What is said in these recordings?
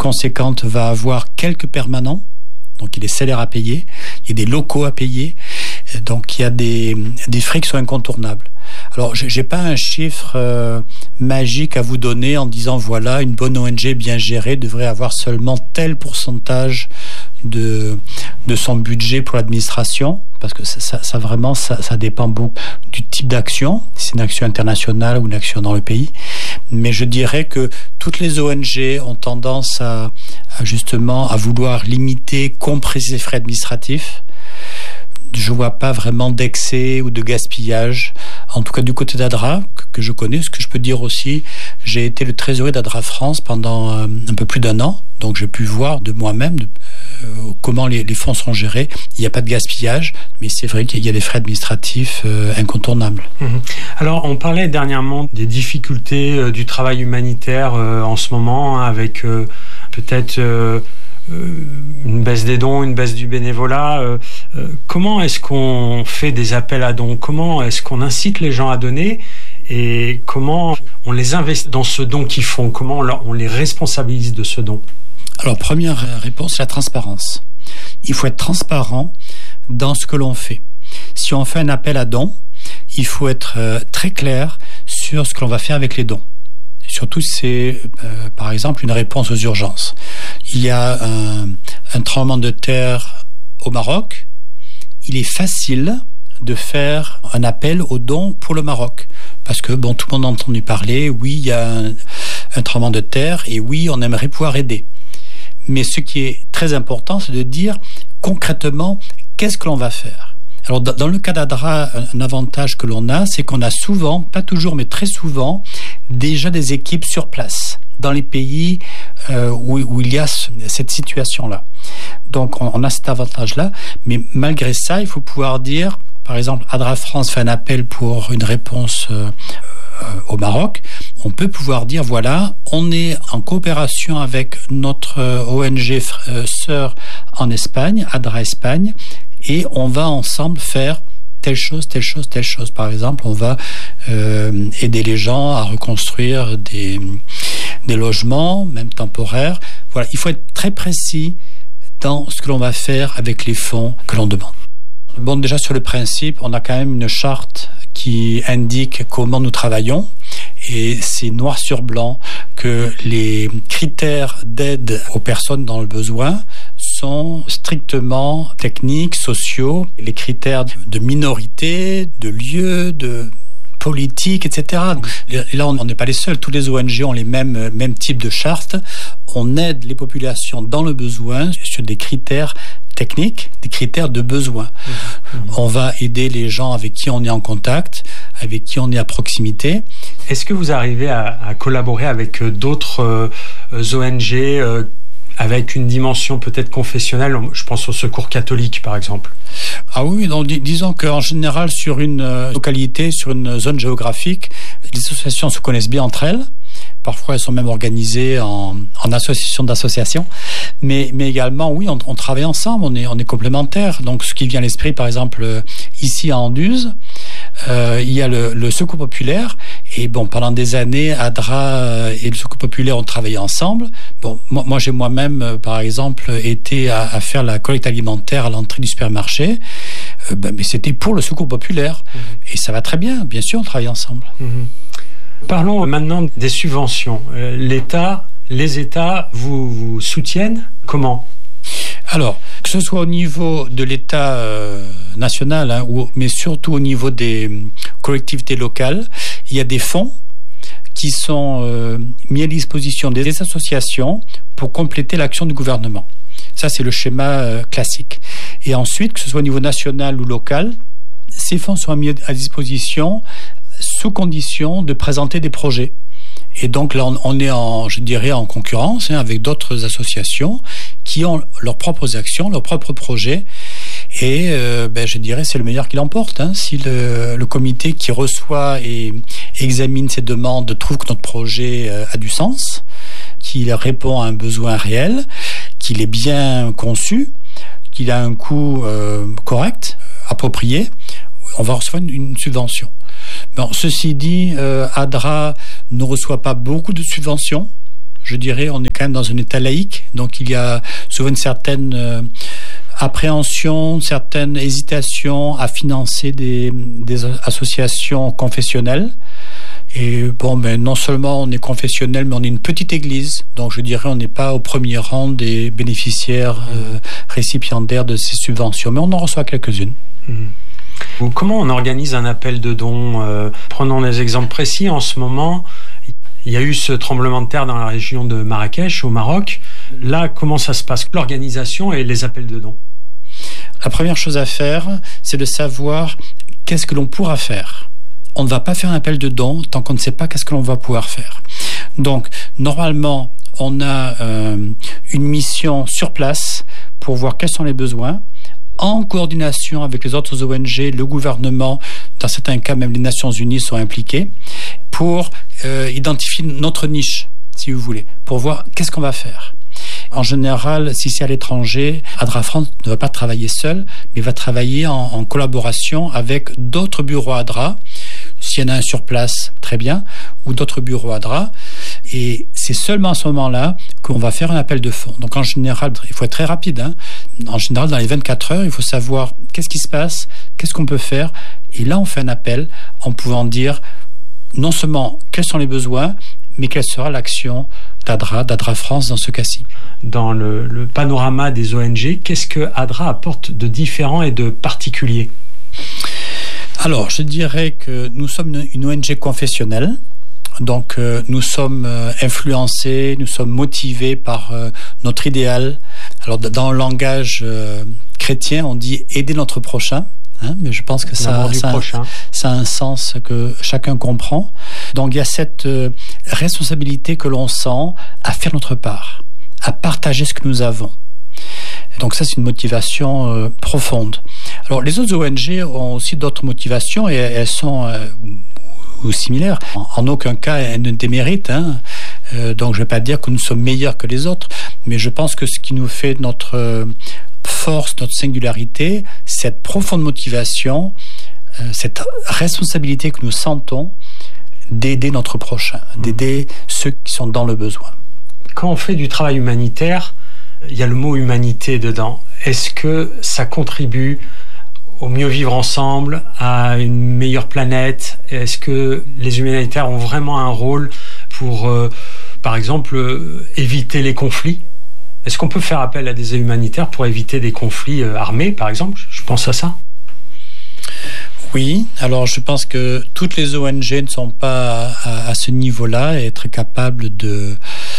conséquente va avoir quelques permanents. Donc, il y a des salaires à payer, il y a des locaux à payer. Donc, il y a des frais qui sont incontournables. Alors, j'ai pas un chiffre magique à vous donner en disant, voilà, une bonne ONG bien gérée devrait avoir seulement tel pourcentage de son budget pour l'administration, parce que ça dépend beaucoup du type d'action, si c'est une action internationale ou une action dans le pays. Mais je dirais que toutes les ONG ont tendance à vouloir limiter, compresser les frais administratifs. Je vois pas vraiment d'excès ou de gaspillage. En tout cas, du côté d'ADRA, que je connais, ce que je peux dire aussi, j'ai été le trésorier d'ADRA France pendant un peu plus d'1 an. Donc, j'ai pu voir de moi-même comment les fonds sont gérés. Il n'y a pas de gaspillage, mais c'est vrai qu'il y a des frais administratifs incontournables. Alors, on parlait dernièrement des difficultés du travail humanitaire en ce moment, avec peut-être une baisse des dons, une baisse du bénévolat. Comment est-ce qu'on fait des appels à dons? Comment est-ce qu'on incite les gens à donner? Et comment on les investit dans ce don qu'ils font? Comment on les responsabilise de ce don? Alors, première réponse, la transparence. Il faut être transparent dans ce que l'on fait. Si on fait un appel à dons, il faut être très clair sur ce que l'on va faire avec les dons. Surtout, c'est, par exemple, une réponse aux urgences. Il y a un tremblement de terre au Maroc. Il est facile de faire un appel aux dons pour le Maroc. Parce que, tout le monde a entendu parler, oui, il y a un tremblement de terre, et oui, on aimerait pouvoir aider. Mais ce qui est très important, c'est de dire concrètement, qu'est-ce que l'on va faire? Alors, dans le cas d'ADRA, un avantage que l'on a, c'est qu'on a souvent, pas toujours, mais très souvent, déjà des équipes sur place, dans les pays où il y a cette situation-là. Donc, on a cet avantage-là, mais malgré ça, il faut pouvoir dire, par exemple, ADRA France fait un appel pour une réponse au Maroc. On peut pouvoir dire, voilà, on est en coopération avec notre ONG sœur en Espagne, ADRA Espagne, et on va ensemble faire telle chose. Par exemple, on va aider les gens à reconstruire des logements, même temporaires. Voilà, il faut être très précis dans ce que l'on va faire avec les fonds que l'on demande. Bon, déjà sur le principe, on a quand même une charte qui indique comment nous travaillons, et c'est noir sur blanc que les critères d'aide aux personnes dans le besoin sont strictement techniques, sociaux, les critères de minorité, de lieu, de politique, etc. Et là, on n'est pas les seuls. Tous les ONG ont les mêmes types de chartes. On aide les populations dans le besoin sur des critères techniques, des critères de besoin. On va aider les gens avec qui on est en contact, avec qui on est à proximité. Est-ce que vous arrivez à collaborer avec d'autres ONG avec une dimension peut-être confessionnelle? Je pense au Secours catholique, par exemple. Ah oui, donc disons qu'en général, sur une localité, sur une zone géographique, les associations se connaissent bien entre elles. Parfois, elles sont même organisées en association d'associations. Mais également, oui, on travaille ensemble, on est complémentaires. Donc, ce qui vient à l'esprit, par exemple, ici à Anduze, il y a le Secours populaire. Et pendant des années, ADRA et le Secours populaire ont travaillé ensemble. Moi j'ai moi-même, par exemple, été à faire la collecte alimentaire à l'entrée du supermarché. Mais c'était pour le Secours populaire. Et ça va très bien. Bien sûr, on travaille ensemble. Parlons maintenant des subventions. Les États vous soutiennent comment? Alors, que ce soit au niveau de l'État national, mais surtout au niveau des collectivités locales, il y a des fonds qui sont mis à disposition des associations pour compléter l'action du gouvernement. Ça, c'est le schéma classique. Et ensuite, que ce soit au niveau national ou local, ces fonds sont mis à disposition sous condition de présenter des projets. Et donc là, on est en concurrence avec d'autres associations qui ont leurs propres actions, leurs propres projets. Et je dirais c'est le meilleur qui l'emporte. Si le comité qui reçoit et examine ces demandes trouve que notre projet a du sens, qu'il répond à un besoin réel, qu'il est bien conçu, qu'il a un coût correct, approprié, on va recevoir une subvention. Ceci dit, ADRA ne reçoit pas beaucoup de subventions. je dirais, on est quand même dans un État laïque, donc il y a souvent une certaine appréhension, certaines hésitations à financer des associations confessionnelles. Et bon, non seulement on est confessionnel, mais on est une petite église, donc je dirais on n'est pas au premier rang des bénéficiaires récipiendaires de ces subventions, mais on en reçoit quelques-unes. Comment on organise un appel de dons? Prenons des exemples précis. En ce moment, il y a eu ce tremblement de terre dans la région de Marrakech, au Maroc. Là, comment ça se passe, l'organisation et les appels de dons? La première chose à faire, c'est de savoir qu'est-ce que l'on pourra faire. On ne va pas faire un appel de dons tant qu'on ne sait pas qu'est-ce que l'on va pouvoir faire. Donc, normalement, on a une mission sur place pour voir quels sont les besoins, en coordination avec les autres ONG, le gouvernement, dans certains cas même les Nations Unies sont impliquées, pour identifier notre niche, si vous voulez, pour voir qu'est-ce qu'on va faire. En général, si c'est à l'étranger, ADRA France ne va pas travailler seul, mais va travailler en collaboration avec d'autres bureaux ADRA. S'il y en a un sur place, très bien, ou d'autres bureaux ADRA. Et c'est seulement à ce moment-là qu'on va faire un appel de fonds. Donc en général, il faut être très rapide. En général, dans les 24 heures, il faut savoir qu'est-ce qui se passe, qu'est-ce qu'on peut faire. Et là, on fait un appel en pouvant dire non seulement quels sont les besoins, mais quelle sera l'action d'ADRA France dans ce cas-ci. Dans le panorama des ONG, qu'est-ce que ADRA apporte de différent et de particulier? Alors, je dirais que nous sommes une ONG confessionnelle. Donc, nous sommes influencés, nous sommes motivés par notre idéal. Alors, dans le langage chrétien, on dit « aider notre prochain ». Mais je pense que ça a un sens que chacun comprend. Donc il y a cette responsabilité que l'on sent à faire notre part, à partager ce que nous avons. Donc ça, c'est une motivation profonde. Alors les autres ONG ont aussi d'autres motivations et elles sont ou similaires. En aucun cas, elles ne déméritent. Donc je ne vais pas dire que nous sommes meilleurs que les autres, mais je pense que ce qui nous fait notre force, notre singularité, cette profonde motivation, cette responsabilité que nous sentons d'aider notre prochain, d'aider ceux qui sont dans le besoin. Quand on fait du travail humanitaire, il y a le mot humanité dedans. Est-ce que ça contribue au mieux vivre ensemble, à une meilleure planète? Est-ce que les humanitaires ont vraiment un rôle pour, par exemple, éviter les conflits? Est-ce qu'on peut faire appel à des humanitaires pour éviter des conflits armés, par exemple? Je pense à ça. Oui, alors je pense que toutes les ONG ne sont pas à ce niveau-là et être capables de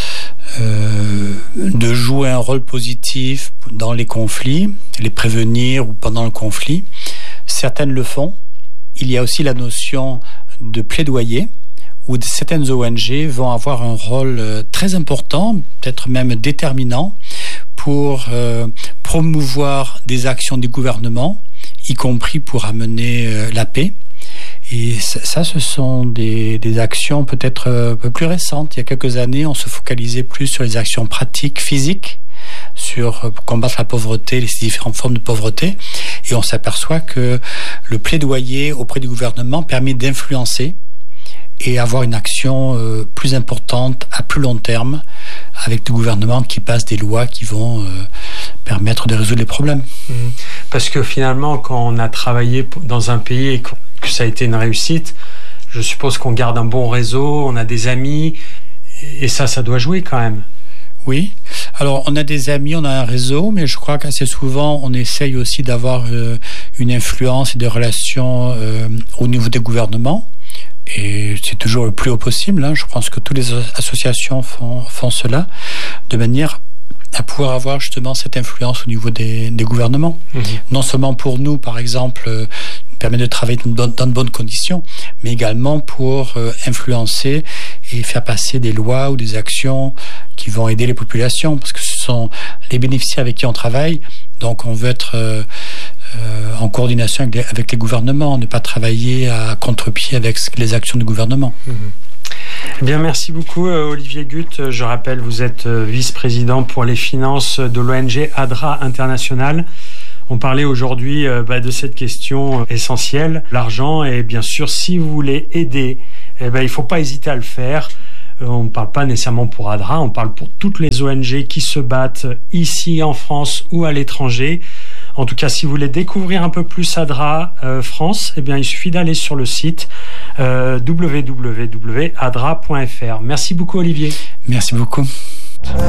jouer un rôle positif dans les conflits, les prévenir ou pendant le conflit. Certaines le font. Il y a aussi la notion de plaidoyer, où certaines ONG vont avoir un rôle très important, peut-être même déterminant, pour promouvoir des actions du gouvernement, y compris pour amener la paix. Et ça, ce sont des actions peut-être un peu plus récentes. Il y a quelques années, on se focalisait plus sur les actions pratiques, physiques, sur combattre la pauvreté, les différentes formes de pauvreté. Et on s'aperçoit que le plaidoyer auprès du gouvernement permet d'influencer et avoir une action plus importante à plus long terme avec le gouvernement qui passe des lois qui vont permettre de résoudre les problèmes. Parce que finalement, quand on a travaillé dans un pays et que ça a été une réussite, je suppose qu'on garde un bon réseau, on a des amis, et ça doit jouer quand même. Oui, alors on a des amis, on a un réseau, mais je crois qu'assez souvent on essaye aussi d'avoir une influence et des relations au niveau des gouvernements. Et c'est toujours le plus haut possible. Je pense que toutes les associations font cela de manière à pouvoir avoir justement cette influence au niveau des gouvernements. Non seulement pour nous, par exemple, permet de travailler dans de bonnes conditions, mais également pour influencer et faire passer des lois ou des actions qui vont aider les populations, parce que ce sont les bénéficiaires avec qui on travaille. Donc on veut être en coordination avec les gouvernements, ne pas travailler à contre-pied avec les actions du gouvernement. Eh bien, merci beaucoup Olivier Gut. Je rappelle, vous êtes vice-président pour les finances de l'ONG ADRA International. On parlait aujourd'hui de cette question essentielle, l'argent, et bien sûr, si vous voulez aider, il ne faut pas hésiter à le faire. On ne parle pas nécessairement pour ADRA, on parle pour toutes les ONG qui se battent ici en France ou à l'étranger. En tout cas, si vous voulez découvrir un peu plus ADRA France, eh bien, il suffit d'aller sur le site www.adra.fr. Merci beaucoup, Olivier. Merci beaucoup.